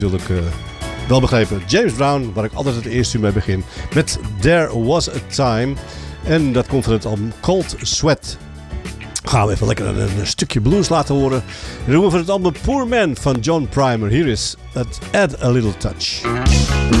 natuurlijk wel begrepen. James Brown, waar ik altijd het eerste uur mee begin. Met There Was a Time. En dat komt van het album Cold Sweat. Gaan we even lekker een stukje blues laten horen. En doen we van het album Poor Man van John Primer. Hier is Add a Little Touch.